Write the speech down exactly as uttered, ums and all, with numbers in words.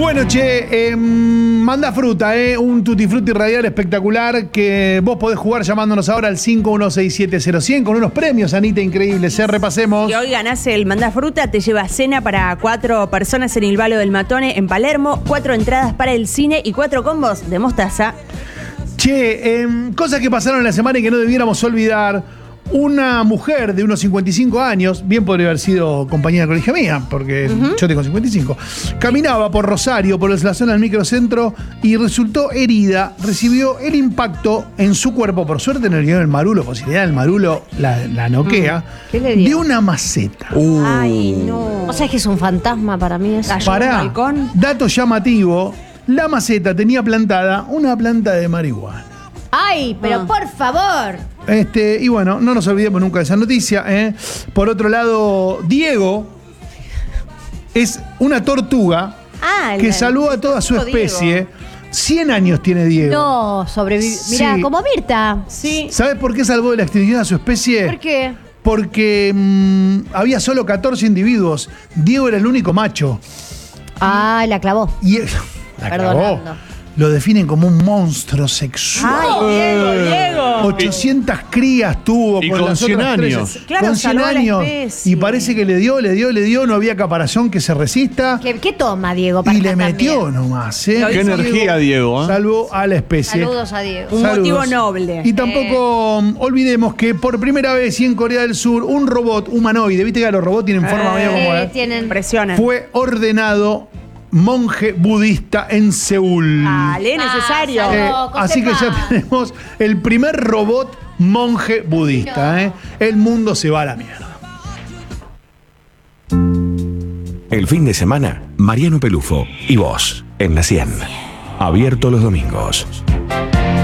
Bueno, che, eh, manda fruta, eh, un tutti frutti radial espectacular que vos podés jugar llamándonos ahora al cinco uno seis siete cero cien con unos premios, Anita, increíbles, eh, repasemos. Y hoy ganás el Manda Fruta, te lleva cena para cuatro personas en el Valo del Matone en Palermo, cuatro entradas para el cine y cuatro combos de mostaza. Che, eh, cosas que pasaron en la semana y que no debiéramos olvidar. Una mujer de unos cincuenta y cinco años, bien podría haber sido compañera de colegio mía, porque uh-huh. yo tengo cincuenta y cinco, caminaba por Rosario, por la zona del microcentro, y resultó herida, recibió el impacto en su cuerpo, por suerte no le dio el marulo, posibilidad del marulo la, la noquea, ¿Qué le dio? de una maceta. Uh. Ay, no. O sea, es que es un fantasma para mí eso. Pará, dato llamativo, la maceta tenía plantada una planta de marihuana. Ay, pero ah. por favor. Este, y bueno, no nos olvidemos nunca de esa noticia. ¿eh? Por otro lado, Diego es una tortuga ah, que salvó a toda su especie. Diego. cien años tiene Diego. No, sobrevivió. Mirá, sí. como Mirta. Sí. ¿Sabes por qué salvó de la extinción a su especie? ¿Por qué? Porque mmm, había solo catorce individuos. Diego era el único macho. Ah, la clavó. Y él, la Perdonando. clavó. Lo definen como un monstruo sexual. ¡Ay, Diego, Diego! ochocientas crías tuvo. Y con, con las cien otras años. tres. Claro, con cien años. Y parece que le dio, le dio, le dio. No había caparazón que se resista. ¿Qué, qué toma, Diego? Para y le también? metió nomás. ¿eh? Qué energía, Diego. ¿eh? Salvo a la especie. Saludos a Diego. Un Saludos. motivo noble. Y tampoco eh. olvidemos que por primera vez y en Corea del Sur, un robot humanoide, viste que los robots tienen forma eh, medio como. Eh, tienen. Impresionan. Fue ordenado monje budista en Seúl. Dale, necesario. Ah, Eh, así que ya tenemos el primer robot monje budista. No. ¿eh? El mundo se va a la mierda. El fin de semana, Mariano Pelufo y vos en la cien. Abierto los domingos.